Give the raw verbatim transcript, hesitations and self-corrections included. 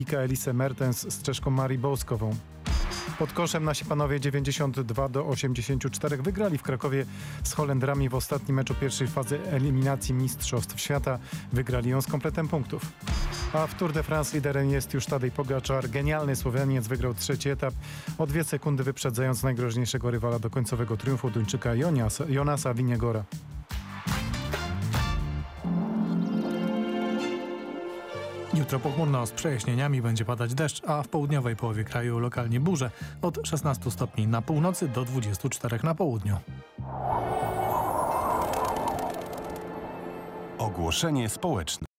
Elisę Mertens z Czeszką Marii Boskową. Pod koszem nasi panowie dziewięćdziesiąt dwa do osiemdziesięciu czterech wygrali w Krakowie z Holendrami w ostatnim meczu pierwszej fazy eliminacji Mistrzostw Świata. Wygrali ją z kompletem punktów. A w Tour de France liderem jest już Tadej Pogaczar. Genialny Słoweniec wygrał trzeci etap, o dwie sekundy wyprzedzając najgroźniejszego rywala do końcowego triumfu, Duńczyka Jonasa, Jonasa Vingegaarda. Jutro pochmurno z przejaśnieniami, będzie padać deszcz, a w południowej połowie kraju lokalnie burze od szesnastu stopni na północy do dwudziestu czterech na południu. Ogłoszenie społeczne.